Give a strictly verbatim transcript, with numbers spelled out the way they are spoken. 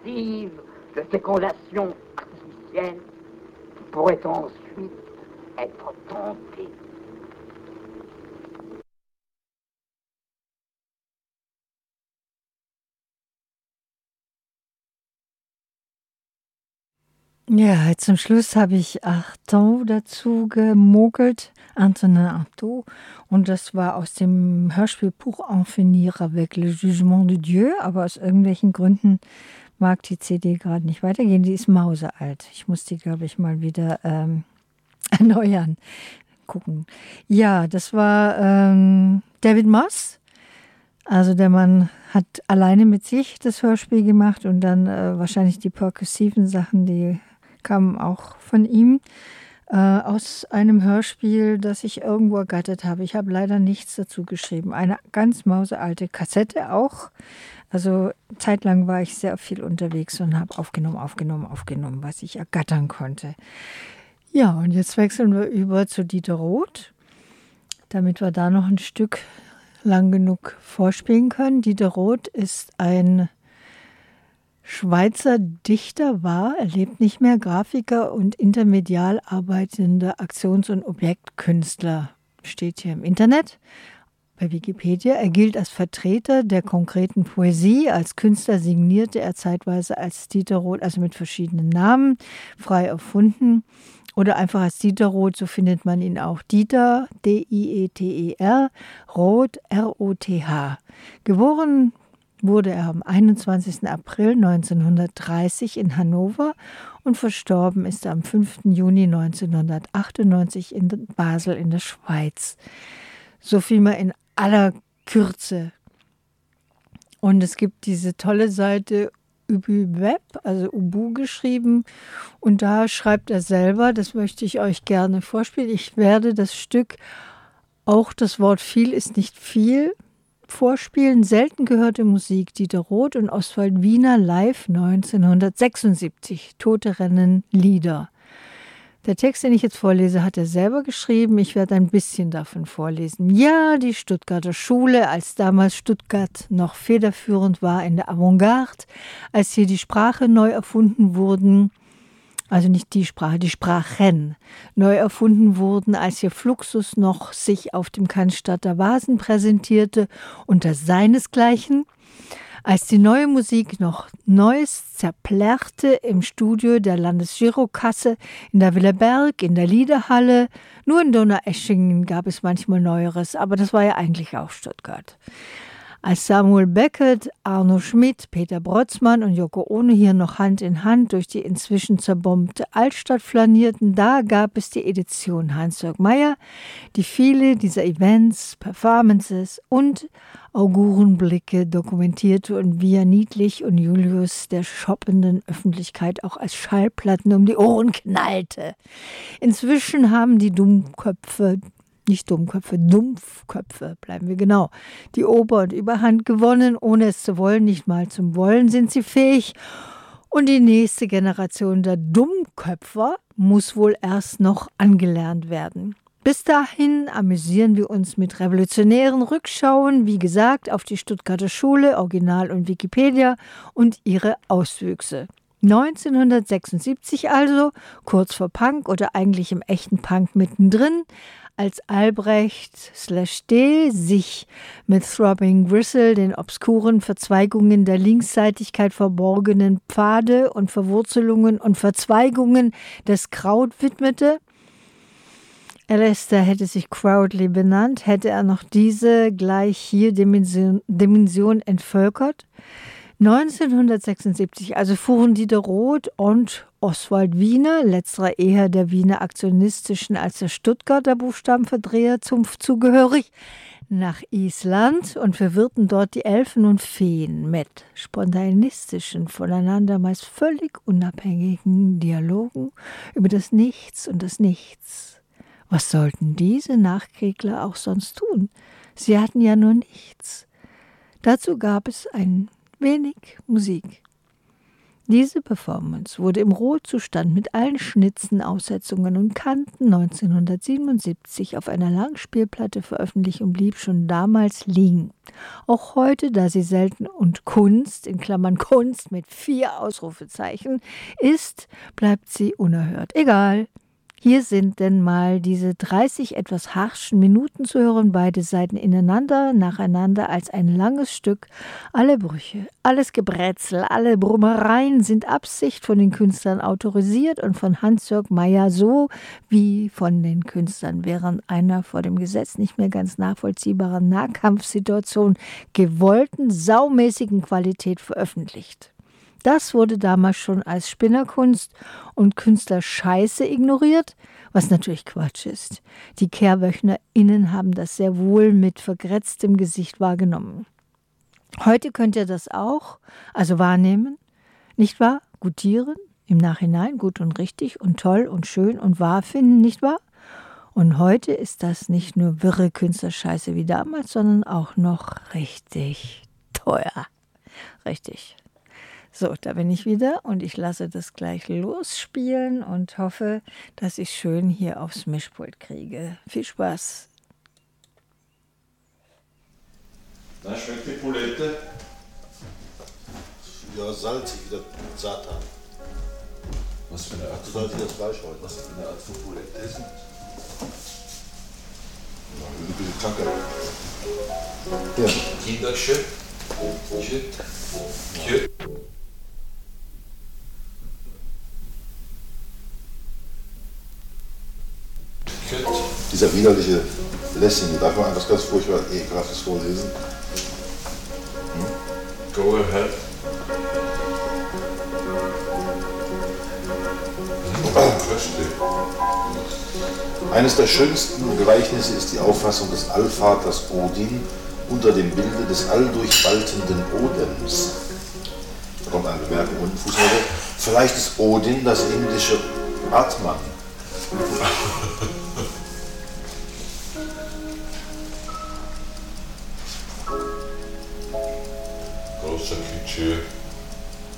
massive de fécondation artificielle qui pourrait ensuite être tentée. Ja, zum Schluss habe ich Artaud dazu gemogelt, Antonin Artaud. Und das war aus dem Hörspiel Pour en finir avec le jugement de Dieu. Aber aus irgendwelchen Gründen mag die C D gerade nicht weitergehen. Die ist mausealt. Ich muss die, glaube ich, mal wieder ähm, erneuern. Gucken. Ja, das war ähm, David Moss. Also der Mann hat alleine mit sich das Hörspiel gemacht und dann äh, wahrscheinlich die perkussiven Sachen, die kamen auch von ihm äh, aus einem Hörspiel, das ich irgendwo ergattert habe. Ich habe leider nichts dazu geschrieben. Eine ganz mausealte Kassette auch. Also zeitlang war ich sehr viel unterwegs und habe aufgenommen, aufgenommen, aufgenommen, was ich ergattern konnte. Ja, und jetzt wechseln wir über zu Dieter Roth, damit wir da noch ein Stück lang genug vorspielen können. Dieter Roth ist ein Schweizer Dichter, war, er lebt nicht mehr, Grafiker und intermedial arbeitender Aktions- und Objektkünstler, steht hier im Internet, bei Wikipedia. Er gilt als Vertreter der konkreten Poesie. Als Künstler signierte er zeitweise als Dieter Roth, also mit verschiedenen Namen, frei erfunden. Oder einfach als Dieter Roth, so findet man ihn auch. Dieter, D I E T E R, Roth, R O T H. Geboren wurde er am einundzwanzigsten April neunzehnhundertdreißig in Hannover und verstorben ist er am fünften Juni neunzehnhundertachtundneunzig in Basel in der Schweiz. So viel mal in aller Kürze. Und es gibt diese tolle Seite Ubu Web, also Ubu geschrieben, und da schreibt er selber, das möchte ich euch gerne vorspielen. Ich werde das Stück, auch das Wort viel ist nicht viel, vorspielen. Selten gehörte Musik, Dieter Roth und Oswald Wiener live neunzehnhundertsechsundsiebzig. Tote Rennen Lieder. Der Text, den ich jetzt vorlese, hat er selber geschrieben. Ich werde ein bisschen davon vorlesen. Ja, die Stuttgarter Schule, als damals Stuttgart noch federführend war in der Avantgarde, als hier die Sprache neu erfunden wurden, also nicht die Sprache, die Sprachen neu erfunden wurden, als hier Fluxus noch sich auf dem Cannstatter Vasen präsentierte unter seinesgleichen, als die neue Musik noch Neues zerplärrte im Studio der Landesgirokasse, in der Villa Berg, in der Liederhalle. Nur in Donaueschingen gab es manchmal Neueres, aber das war ja eigentlich auch Stuttgart. Als Samuel Beckett, Arno Schmidt, Peter Brotzmann und Yoko Ono hier noch Hand in Hand durch die inzwischen zerbombte Altstadt flanierten, da gab es die Edition Hans-Jörg Meyer, die viele dieser Events, Performances und Augurenblicke dokumentierte und via Niedlich und Julius der shoppenden Öffentlichkeit auch als Schallplatten um die Ohren knallte. Inzwischen haben die Dummköpfe Nicht Dummköpfe, Dumpfköpfe, bleiben wir genau. Die Ober- und Überhand gewonnen, ohne es zu wollen, nicht mal zum Wollen sind sie fähig. Und die nächste Generation der Dummköpfer muss wohl erst noch angelernt werden. Bis dahin amüsieren wir uns mit revolutionären Rückschauen, wie gesagt, auf die Stuttgarter Schule, Original und Wikipedia und ihre Auswüchse. neunzehnhundertsechsundsiebzig also, kurz vor Punk oder eigentlich im echten Punk mittendrin, als Albrecht slash D sich mit Throbbing Gristle den obskuren Verzweigungen der Linksseitigkeit verborgenen Pfade und Verwurzelungen und Verzweigungen des Kraut widmete. Alistair hätte sich Crowdly benannt, hätte er noch diese gleich hier Dimension, Dimension entvölkert. neunzehnhundertsechsundsiebzig also fuhren Dieter Roth und Oswald Wiener, letzterer eher der Wiener aktionistischen als der Stuttgarter Buchstabenverdreherzunft zugehörig, nach Island und verwirrten dort die Elfen und Feen mit spontanistischen, voneinander meist völlig unabhängigen Dialogen über das Nichts und das Nichts. Was sollten diese Nachkriegler auch sonst tun? Sie hatten ja nur nichts. Dazu gab es ein wenig Musik. Diese Performance wurde im Rohzustand mit allen Schnitzen, Aussetzungen und Kanten neunzehnhundertsiebenundsiebzig auf einer Langspielplatte veröffentlicht und blieb schon damals liegen. Auch heute, da sie selten und Kunst, in Klammern Kunst mit vier Ausrufezeichen, ist, bleibt sie unerhört. Egal. Hier sind denn mal diese dreißig etwas harschen Minuten zu hören, beide Seiten ineinander, nacheinander als ein langes Stück. Alle Brüche, alles Gebrätzel, alle Brummereien sind Absicht von den Künstlern autorisiert und von Hans-Jörg Meyer so wie von den Künstlern während einer vor dem Gesetz nicht mehr ganz nachvollziehbaren Nahkampfsituation gewollten, saumäßigen Qualität veröffentlicht. Das wurde damals schon als Spinnerkunst und Künstlerscheiße ignoriert, was natürlich Quatsch ist. Die KehrwöchnerInnen haben das sehr wohl mit vergrätztem Gesicht wahrgenommen. Heute könnt ihr das auch, also wahrnehmen, nicht wahr? Gutieren, im Nachhinein gut und richtig und toll und schön und wahr finden, nicht wahr? Und heute ist das nicht nur wirre Künstlerscheiße wie damals, sondern auch noch richtig teuer. Richtig. So, da bin ich wieder und ich lasse das gleich losspielen und hoffe, dass ich schön hier aufs Mischpult kriege. Viel Spaß. Na, schmeckt die Bulette? Ja, salzig wie der Satan. Was für eine Art So salzig das Fleisch heute. Was für eine Art von Bulette ist denn? Ja, ein bisschen Kacke. Ja. Kinderschütt. Schütt. Schütt. Dieser widerliche Lessing, darf man etwas ganz furchtbar ekelhaftes vorlesen? Hm? Go ahead. Eines der schönsten Gleichnisse ist die Auffassung des Allvaters Odin unter dem Bilde des alldurchwaltenden Odems. Da kommt eine Bemerkung unten, Fußnote. Vielleicht ist Odin das indische Atman. Großer Klischee.